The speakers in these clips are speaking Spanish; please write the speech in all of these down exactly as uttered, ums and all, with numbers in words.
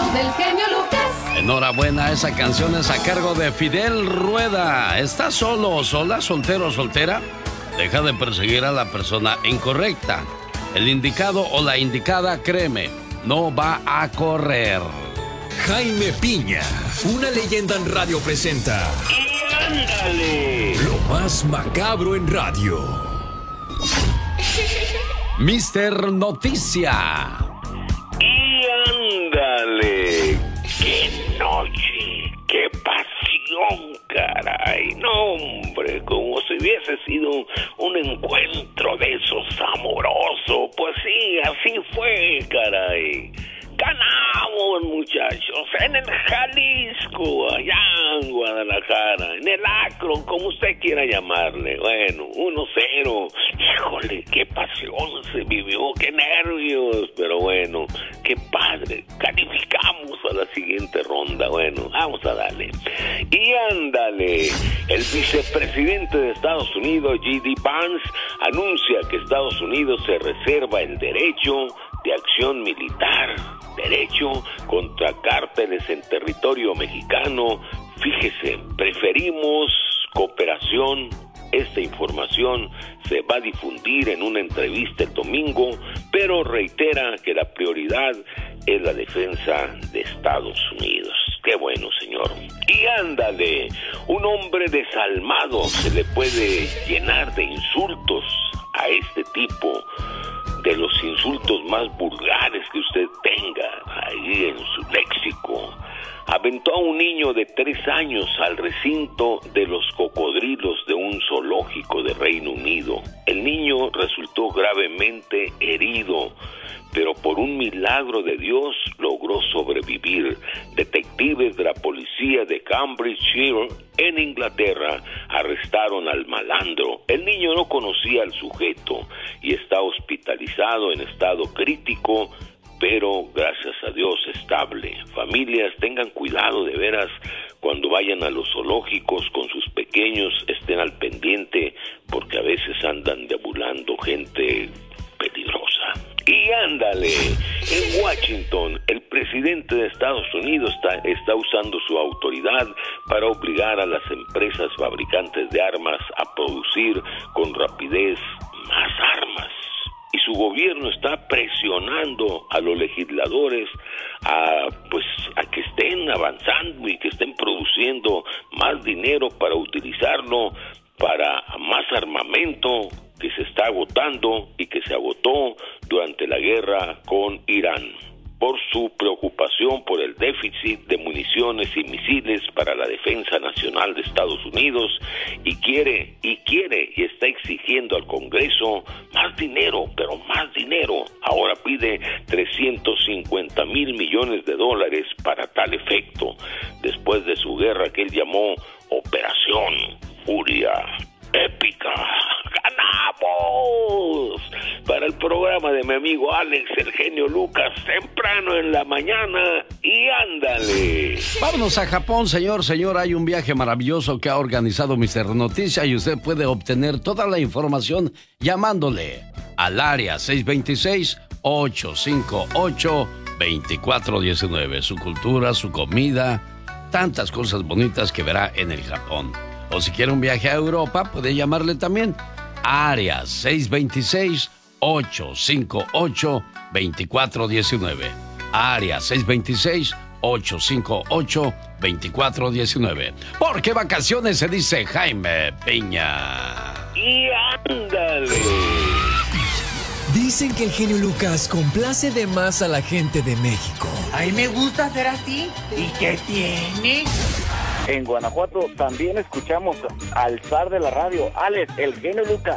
show del genio Lucas. Enhorabuena, esa canción es a cargo de Fidel Rueda. ¿Estás solo o sola, soltero o soltera? Deja de perseguir a la persona incorrecta. El indicado o la indicada, créeme, no va a correr. Jaime Piña, una leyenda en radio presenta. ¡Y ándale! Lo más macabro en radio. Mister Noticia. ¡Y ándale! ¡Qué noche! ¡Qué pasión, caray! No, hombre, como si hubiese sido un encuentro de esos amorosos. Pues sí, así fue, caray. Ganamos, muchachos, en el Jalisco, allá en Guadalajara, en el Akron, como usted quiera llamarle. Bueno, uno cero. Híjole, qué pasión se vivió, qué nervios. Pero bueno, qué padre. Calificamos a la siguiente ronda. Bueno, vamos a darle. Y ándale, el vicepresidente de Estados Unidos, J D Vance, anuncia que Estados Unidos se reserva el derecho de acción militar, derecho contra cárteles en territorio mexicano. Fíjese, preferimos cooperación. Esta información se va a difundir en una entrevista el domingo, pero reitera que la prioridad es la defensa de Estados Unidos. Qué bueno, señor. Y ándale, un hombre desalmado se le puede llenar de insultos a este tipo, de los insultos más vulgares que usted tenga ahí en su léxico. Aventó a un niño de tres años al recinto de los cocodrilos de un zoológico de Reino Unido. El niño resultó gravemente herido, pero por un milagro de Dios logró sobrevivir. Detectives de la policía de Cambridgeshire, en Inglaterra, arrestaron al malandro. El niño no conocía al sujeto y está hospitalizado en estado crítico, pero gracias a Dios estable. Familias, tengan cuidado de veras cuando vayan a los zoológicos con sus pequeños, estén al pendiente porque a veces andan deambulando gente peligrosa. Y ándale, en Washington, el presidente de Estados Unidos está, está usando su autoridad para obligar a las empresas fabricantes de armas a producir con rapidez más armas. Y su gobierno está presionando a los legisladores a, pues, a que estén avanzando y que estén produciendo más dinero para utilizarlo para más armamento que se está agotando y que se agotó durante la guerra con Irán, por su preocupación por el déficit de municiones y misiles para la defensa nacional de Estados Unidos, y quiere, y quiere, y está exigiendo al Congreso más dinero, pero más dinero. Ahora pide trescientos cincuenta mil millones de dólares para tal efecto, después de su guerra que él llamó Operación Furia Épica. ¡Ganamos! Para el programa de mi amigo Alex, el genio Lucas, temprano en la mañana. Y ándale. Vámonos a Japón, señor, señor. Hay un viaje maravilloso que ha organizado mister Noticia y usted puede obtener toda la información llamándole al área seis dos seis, ocho cinco ocho, dos cuatro uno nueve. Su cultura, su comida, tantas cosas bonitas que verá en el Japón. O si quiere un viaje a Europa, puede llamarle también. Área seis dos seis, ocho cinco ocho, dos cuatro uno nueve. Área seis dos seis, ocho cinco ocho, dos cuatro uno nueve. Porque vacaciones se dice Jaime Piña. Y ándale. Dicen que el genio Lucas complace de más a la gente de México. A mí me gusta ser así. ¿Y qué tiene? En Guanajuato también escuchamos al zar de la radio, Alex, el genio Lucas.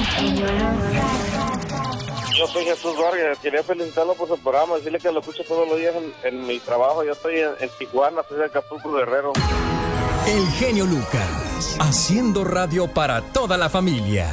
Yo soy Jesús Vargas, quería felicitarlo por su programa, decirle que lo escucho todos los días en, en mi trabajo. Yo estoy en, en Tijuana, soy de Acapulco, Guerrero. El genio Lucas, haciendo radio para toda la familia.